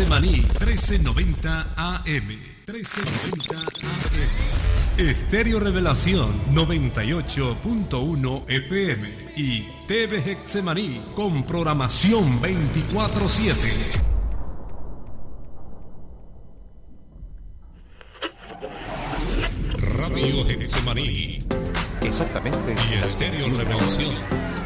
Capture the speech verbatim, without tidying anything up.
Getsemaní, trece noventa A M. trece noventa A M. Estéreo Revelación, noventa y ocho punto uno F M. Y T V Getsemaní, con programación veinticuatro siete. Radio Getsemaní. Exactamente. Y Estéreo Revelación.